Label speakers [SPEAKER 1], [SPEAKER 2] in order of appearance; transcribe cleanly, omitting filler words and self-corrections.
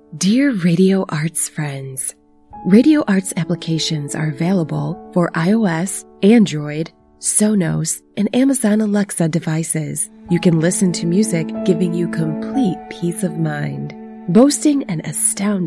[SPEAKER 1] Dear Radio Arts friends, Radio Arts applications are available for iOS, Android, Sonos, and Amazon Alexa devices. You can listen to music giving you complete peace of mind. Boasting an astounding